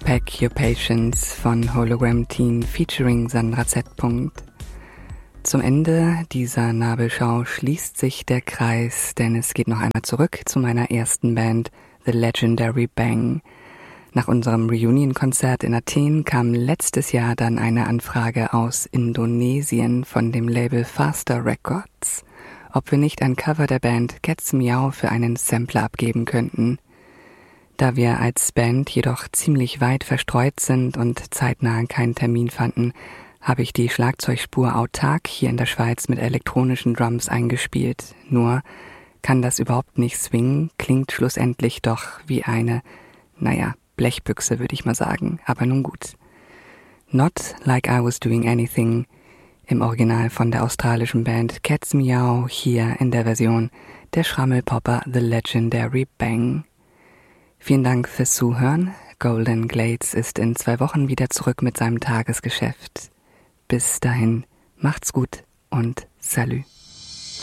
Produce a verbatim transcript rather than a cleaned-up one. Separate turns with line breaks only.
Pack Your Patience von Hologram Teen featuring Sandra Z. Zum Ende dieser Nabelschau schließt sich der Kreis, denn es geht noch einmal zurück zu meiner ersten Band, The Legendary Bang. Nach unserem Reunion-Konzert in Athen kam letztes Jahr dann eine Anfrage aus Indonesien von dem Label Faster Records, ob wir nicht ein Cover der Band Cats Meow für einen Sampler abgeben könnten. Da wir als Band jedoch ziemlich weit verstreut sind und zeitnah keinen Termin fanden, habe ich die Schlagzeugspur autark hier in der Schweiz mit elektronischen Drums eingespielt. Nur kann das überhaupt nicht swingen, klingt schlussendlich doch wie eine, naja, Blechbüchse würde ich mal sagen, aber nun gut. Not Like I Was Doing Anything, im Original von der australischen Band Cats Meow, hier in der Version der Schrammelpopper The Legendary Bang. Vielen Dank fürs Zuhören. Golden Glades ist in zwei Wochen wieder zurück mit seinem Tagesgeschäft. Bis dahin, macht's gut und Salü.